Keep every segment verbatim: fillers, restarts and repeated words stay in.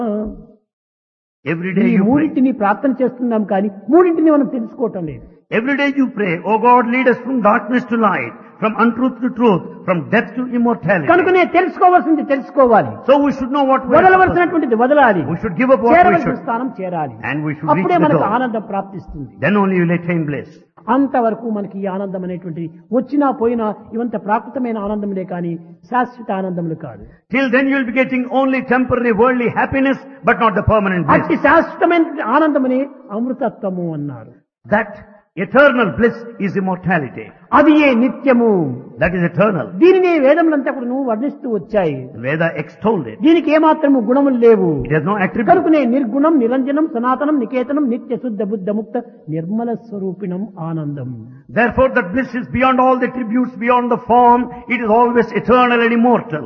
Every day ఈ you pray. మూడింటిని ప్రార్థన చేస్తున్నాం కానీ మూడింటిని మనం తెలుసుకోవటం లేదు. Every day you pray, oh God, lead us from darkness to light, from untruth to truth, from death to immortality. కనుకనే తెలుసుకోవాల్సింది తెలుసుకోవాలి, So we should know what we are supposed to do. వదలవలసినటువంటిది వదలాలి, We should give up what we చేరవలసిన should. స్థానం చేరాలి. And we should reach అప్పుడే the మనకు goal. ఆనందం ప్రాప్తిస్తుంది. Then only you will attain bliss. అంతవరకు మనకి ఈ ఆనందం అనేటువంటిది వచ్చినా పోయినా ఇవంత ప్రాకృతమైన ఆనందములే కానీ శాశ్వత ఆనందములు కాదు. Till then you will be getting only temporary worldly happiness, but not the permanent bliss. అట్టి శాశ్వతమైన ఆనందముని అమృతత్వము అన్నారు. That eternal bliss is immortality. అది ఏ నిత్యము. That is eternal. దీనిని వేదములంతా కూడా నువ్వు వర్ణిస్తూ వచ్చాయి. Veda extolled it. దీనికి ఏమాత్రము గుణములు లేవు. It has no attribute. కనుకనే నిర్గుణం నిరంజనం సనాతనం నికేతనం నిత్య శుద్ధ బుద్ధ ముక్త నిర్మల స్వరూపిణం ఆనందం. Therefore that bliss is beyond all the attributes, beyond the form. It is always eternal and immortal.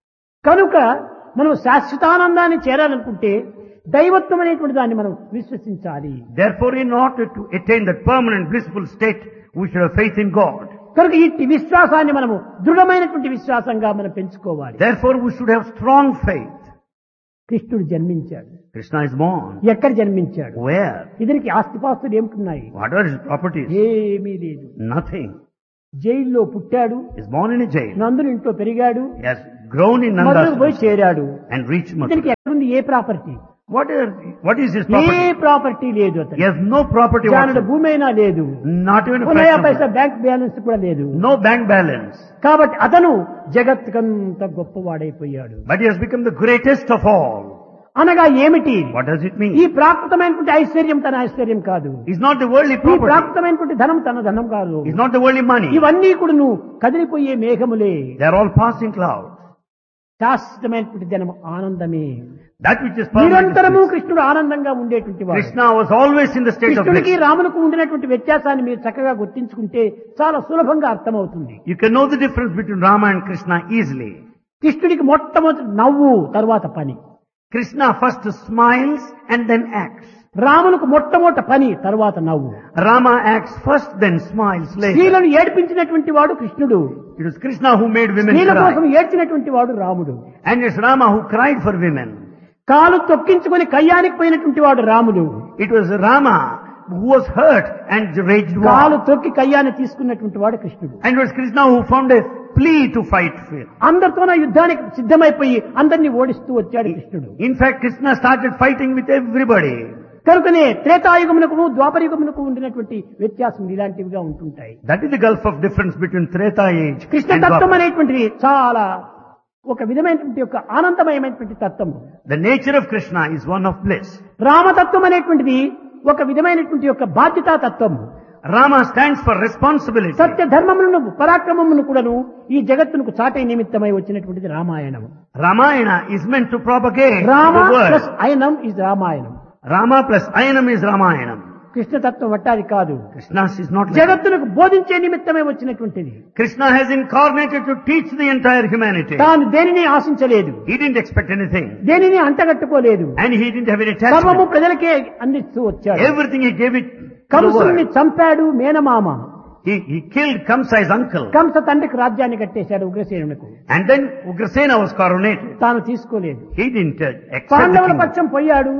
కనుక మనం శాశ్వతానందాన్ని చేరాలనుకుంటే దైవత్వం అనేటువంటి దాన్ని మనం విశ్వసించాలి. Therefore, in order to attain that permanent blissful state, we should have faith in God. కనుక ఈ విశ్వాసాన్ని మనము దృఢమైనటువంటి విశ్వాసంగా మనం పెంచుకోవాలి. Therefore, we should have strong faith. కృష్ణుడు జన్మించాడు. Krishna is born. ఎక్కడ జన్మించాడు? Where? ఇతనికి ఆస్తిపాస్తులు ఏమిటున్నాయి? What are his properties? ఏమీ లేదు. Nothing. జైల్లో పుట్టాడు, He is born in a jail. నందుని ఇంట్లో పెరిగాడు, He has grown in మధురకు పోయి Nanda's చేరాడు. and reached Mathura. ఇతనికి ఎక్కడుంది ఏ property? What is, what is his A property? Property లేదు He అతను. has no property జానుడు whatsoever. భూమి అయినా లేదు, Not even a నయా fraction of Paisa it. Bank balance కూడా లేదు. No bank balance. కాబట్టి అతను జగత్తుకంత గొప్పవాడైపోయాడు. But he has become the greatest of all. అనగా ఏమిటి? What does it ఈ mean? ప్రాకృతమైనటువంటి ఐశ్వర్యం తన ఐశ్వర్యం కాదు, He's not the worldly ఈ property. ప్రాకృతమైనటువంటి ధనం తన ధనం కాదు. He's not the worldly money. ఇవన్నీ కూడా నువ్వు కదిలిపోయే మేఘములే. They are all passing clouds. శాశ్వతమైనటువంటి ధనం ఆనందమే. That which is permanent. నిరంతరము is bliss. కృష్ణుడు ఆనందంగా ఉండేటువంటి వాడు. Krishna was always in the state of కృష్ణుడికి bliss. రాములకు ఉండినటువంటి వ్యత్యాసాన్ని మీరు చక్కగా గుర్తించుకుంటే చాలా సులభంగా అర్థమవుతుంది. You can know the difference between Rama and Krishna easily. కృష్ణుడికి మొట్టమొదటి నవ్వు, తర్వాత పని. Krishna first smiles and then acts. రాములకు మొట్టమొదటి పని, తర్వాత నవ్వు. Rama acts first, then smiles later. స్త్రీలను ఏడిపించినటువంటి వాడు కృష్ణుడు, It was Krishna who made women స్త్రీల కోసం cry. ఏడ్చినటువంటి వాడు రాముడు. And it's Rama who cried for women. కాలు తొక్కించుకొని కయ్యానికి పోయినటువంటి వాడు రాముడు. It was Rama who was hurt and raged కాలు war. తొక్కి కయ్యాన్ని తీసుకున్నటువంటి వాడు కృష్ణుడు. And it was Krishna who found a plea to fight fear. అందరితోన యుద్ధానికి సిద్ధమైపోయి అందరినీ ఓడిస్తూ వచ్చాడు కృష్ణుడు. In fact, Krishna started fighting with everybody. కనుకనే త్రేతాయుగమునకు ద్వాపరయుగమునకు ఉండినటువంటి వ్యత్యాసం ఇలాంటివిగా ఉంటుంటాయి. That is the gulf of difference between Treta age Krishna and తత్వం Dwapara. అనేటువంటిది చాలా ఒక విధమైనటువంటి యొక్క ఆనందమయమైనటువంటి తత్వం. The nature of Krishna is one of bliss. రామతత్వం అనేటువంటిది ఒక విధమైనటువంటి యొక్క బాధ్యతా తత్వం. Rama stands for responsibility. సత్య ధర్మములను పరాక్రమమును కూడాను ఈ జగత్తునకు చాటే నిమిత్తమై వచ్చినటువంటిది Ramayanam. Ramayana is meant to propagate Rama the word. Plus అయనం is Ramayanam. Rama plus Ayanam is Ramayanam. కృష్ణతత్వం వట్టాది కాదు, Krishna's is not like that. జగత్తునకు బోధించే నిమిత్తమే వచ్చినటువంటిది. Krishna has incarnated to teach the entire humanity. తాను దేనిని ఆశించలేదు, He didn't expect anything. దేనిని అంటగట్టుకోలేదు, And he didn't have any సర్వము attachment. ప్రజలకే అందిస్తూ వచ్చాడు. Everything he gave it to the కంసుని world. చంపాడు మేనమామ. He, he killed Kamsa, his uncle. Kamsa తండ్రికి రాజ్యాన్ని కట్టేశాడు ఉగ్రసేనులకు. And then Ugrasena was coronated. తాను తీసుకోలేదు. He didn't uh, accept the పాండవుల kingdom. పక్షం పోయాడు,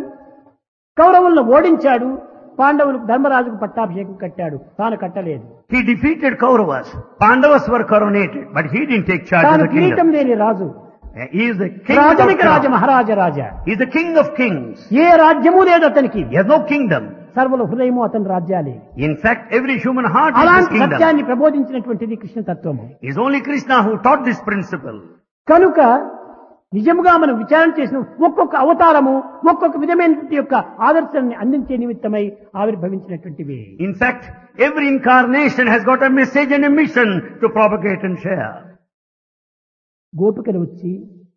కౌరవులను ఓడించాడు, పాండవులకు ధర్మరాజుకు పట్టాభిషేకం కట్టాడు, తాను కట్టలేదు. He defeated Kauravas. Pandavas were coronated, but he didn't take charge of తాను the కిరీటం kingdom. లేని రాజు, He is the king of రాజనిక Raja kings. Maharaja Raja. He is the king of kings. ఏ రాజ్యము లేదు అతనికి, He has no kingdom. సర్వుల హృదయము అతని రాజ్యాలే. In fact, every human heart is his అలాంటి kingdom. సత్యాన్ని ప్రబోధించినటువంటిది కృష్ణ తత్వము. It is only Krishna who taught this principle. కనుక నిజముగా మనం విచారణ చేసిన ఒక్కొక్క అవతారము ఒక్కొక్క విధమైనటువంటి యొక్క ఆదర్శాన్ని అందించే నిమిత్తమై ఆవిర్భవించినటువంటివి. In fact, every incarnation has got a message and a mission to propagate and share. గోపికలు వచ్చి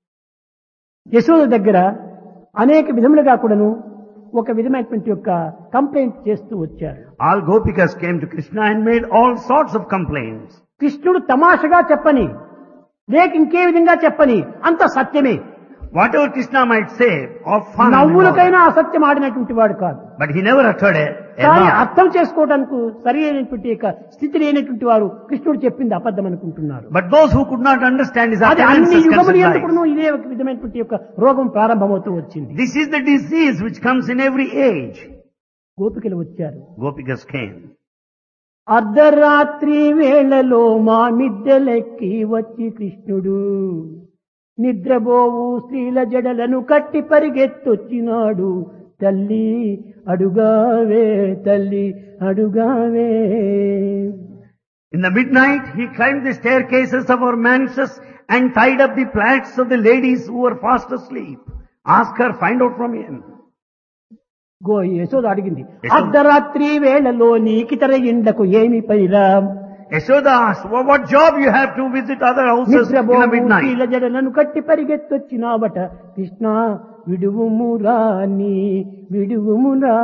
యశోద దగ్గర అనేక విధములుగా కూడాను ఒక విధమైనటువంటి యొక్క కంప్లైంట్ చేస్తూ వచ్చారు. All Gopikas came to Krishna and made all sorts of complaints. కృష్ణుడు తమాషగా చెప్పని, లేక ఇంకే విధంగా చెప్పని అంత సత్యమే. Whatever Krishna might say of fun, and all నవ్వులకైనా that, అసత్యం ఆడినటువంటి వాడు కాదు. but he never uttered a, a కానీ lie. అర్థం చేసుకోవడానికి సరి అయినటువంటి యొక్క స్థితి లేనటువంటి వారు కృష్ణుడు చెప్పింది అబద్ధం అనుకుంటున్నారు. But those who could not understand his అది అన్ని utterances యుగములు considered ఎందుకును lies. ఇదే ఒక విధమైనటువంటి యొక్క రోగం ప్రారంభమవుతూ వచ్చింది. This is the disease which comes in every age. గోపికలు వచ్చారు. Gopikas came. అర్ధరాత్రి వేళలో మా మిద్దెలెక్కి వచ్చి కృష్ణుడు నిద్రబోవు స్త్రీల జడలను కట్టి పరిగెత్తొచ్చినాడు. తల్లి అడుగావే తల్లి అడుగావే. In the midnight, he climbed the staircases of our mansions and tied up the plaits of the ladies who were fast asleep. Ask her, find out from him. Go Yashoda అడిగింది, యశోద. అర్ధరాత్రి వేళలో నీకితర ఇండ్లకు ఏమి పనిరా? Yashoda asked, well, what job you have to visit other houses in the నిద్రబోవు midnight? స్త్రీల జడలను కట్టి పరిగెత్తొచ్చినావట. కృష్ణ విడువుమురా నీ విడువుమురా.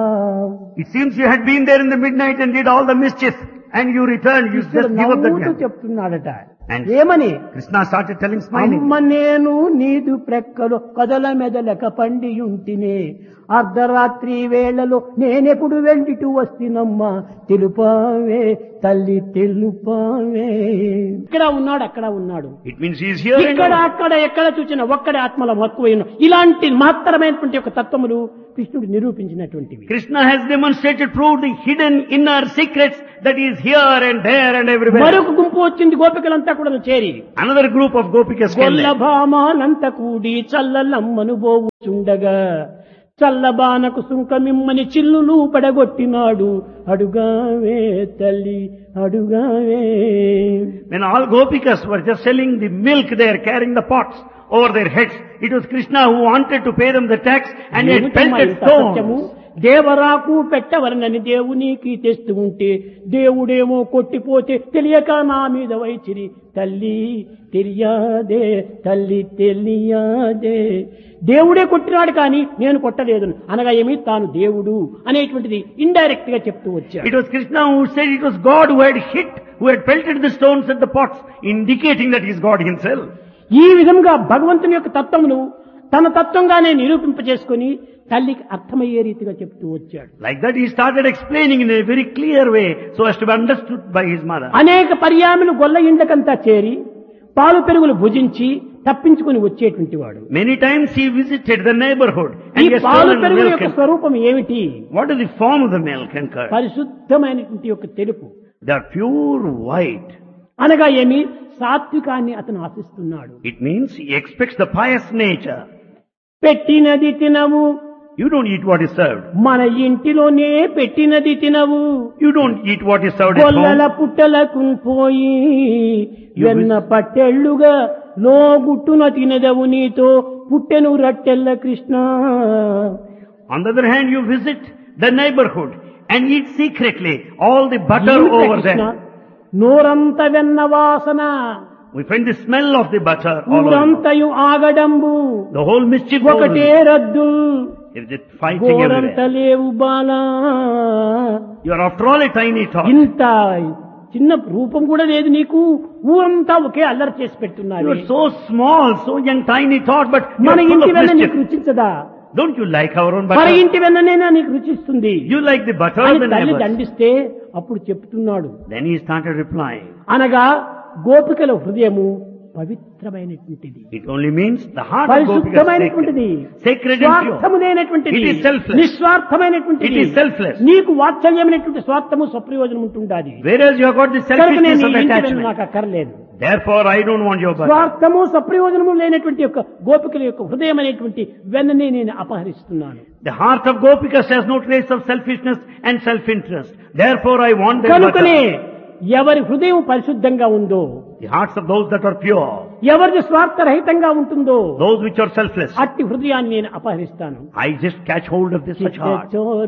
It seems you had been there in the midnight and did all the mischief and you returned, you just give up the నవ్వుతూ job. చెప్తున్నాడట. And ఏమని? Krishna started telling, smiling. అమ్మ నేను నీదు ప్రక్కలు కదల మెదలక పండియుంటినే. అర్ధరాత్రి వేళలో నేనెప్పుడు వెళ్ళిటూ వస్తున్నమ్మా. తెలుపావే తల్లి తెలుపావే. ఇక్కడ ఉన్నాడు అక్కడ ఉన్నాడు. It means he is here and ఇక్కడ now. అక్కడ ఎక్కడ చూసినా ఒక్కడే ఆత్మల మక్కువైన ఇలాంటి మాత్రమైనటువంటి ఒక తత్వములు కృష్ణుడు నిరూపించినటువంటివి. Krishna has demonstrated, proved the hidden inner secrets that he is here and there and everywhere. మరొక గుంపు వచ్చింది గోపికలంతా కూడా చేరి. Another group of Gopikas came Golla there. భామాలంత కూడి చల్లలమ్మను బోవుచుండగా చల్లబానకు సుంకమిమ్మని చిల్లులు పడగొట్టినాడు. అడుగావే తల్లి అడుగావే. When all Gopikas were just selling the milk there, carrying the pots over their heads, it was Krishna who wanted to pay them the tax and he had ఏమిటమ్మా pelted ఇంత సత్యము? stones. దేవరాకు పెట్టవలనని దేవునికి తెస్తూ ఉంటే దేవుడేమో కొట్టిపోతే తెలియక నా మీద వైచిరి. తల్లి తెలియదే తల్లి తెలియదే. దేవుడే కొట్టినాడు కానీ నేను కొట్టలేదు అనగా ఏమి తాను దేవుడు అనేటువంటిది ఇండైరెక్ట్ గా చెప్తూ వచ్చాడు. It was Krishna who said it was God who had hit, who had pelted the stones at the pots, indicating that he is God himself. ఈ విధంగా భగవంతుని యొక్క తత్వమును తన తత్వంగానే నిరూపింపజేసుకుని తల్లికి అర్థమయ్యే రీతిగా చెప్తూ వచ్చాడు. Like that he started explaining in a very clear way so as to be understood by his mother. అనేక పర్యాములు గొల్ల ఇండ్లకంతా చేరి పాలు పెరుగులు భుజించి తప్పించుకుని వచ్చేటువంటి వాడు. Many times he visited the neighborhood and ఈ he has పాలు stolen పెరుగుల milk. యొక్క and- స్వరూపం ఏమిటి? What is the form of the milk and curd? పరిశుద్ధమైనటువంటి యొక్క తెలుపు. They are pure white. అనగా ఏమి? సాత్వికాన్ని అతను ఆశిస్తున్నాడు. It means he expects the pious nature. పెట్టినది తినవు, You don't eat what is served. మన ఇంటిలోనే పెట్టినది తినవు. You don't eat what is served at గొల్లల home. పుట్టలకు పోయి వెన్న పట్టెళ్ళుగా లోగుట్టున తినదవు నీతో పుట్టెను రట్టెల్ల Krishna. On the other hand, you visit the neighborhood and eat secretly all the butter ఏమిటా over కృష్ణ? there. నోరంత వెన్న వాసన, We find the smell of the butter all over. ఊరంతయు ఆగడంబు, The whole mischief ఒకటే over. రద్దు, There is fighting గోరంత everywhere. లేవు Bala. You are after all a tiny tot. ఇంత చిన్న రూపం కూడా లేదు నీకు, ఊరంతా ఒకే అల్లరి చేసి You పెట్టున్నారు. are so small, so young, tiny tot, but you మన are full ఇంటి of వెన్న నీకు mischief. రుచించదా? Don't you like our own మన butter? ఇంటి వెన్ననేనా నీకు రుచిస్తుంది You like the butter అని of the తల్లి neighbors. దండిస్తే అప్పుడు చెప్తున్నాడు. Then he started replying. అనగా గోపికల హృదయము పవిత్రమైనటువంటిది, It only means the heart of Gopikas is పరిశుద్ధమైనటువంటిది, sacred. Sacred and pure. స్వార్థము లేనటువంటిది, It is selfless. నిస్వార్థమైనటువంటిది. It is selfless. నీకు వాత్సల్యమైనటువంటి స్వార్థము స్వప్రయోజనం ఉంటుండాది. Whereas you have got the కనుక నేను selfishness ఈ of ఇంటి వెన్న attachment. నాకు అక్కర్లేదు. Therefore, I don't want your butter. స్వార్థము సప్రయోజనము లేనటువంటి యొక్క గోపికల యొక్క హృదయం అనేటువంటి వెన్ననే నేను అపహరిస్తున్నాను. The heart of Gopikas has no trace of selfishness and self-interest. Therefore, I want their కనుకనే butter. ఎవరి హృదయం పరిశుద్ధంగా ఉందో, The hearts of those that are pure, ఎవరిది స్వార్థరహితంగా ఉంటుందో those which are selfless, అట్టి హృదయాన్ని నేను అపహరిస్తాను. I just catch hold of this such heart.